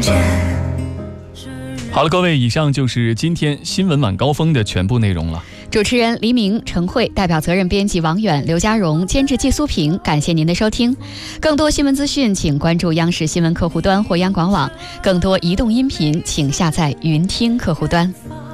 好了，各位，以上就是今天新闻晚高峰的全部内容了。 主持人黎明、陈慧，代表责任编辑王远、刘家荣，监制季苏平，感谢您的收听。更多新闻资讯，请关注央视新闻客户端或央广网；更多移动音频，请下载云听客户端。